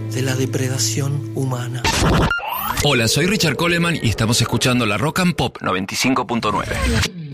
de la depredación humana. Hola, soy Richard Coleman y estamos escuchando la Rock and Pop 95.9.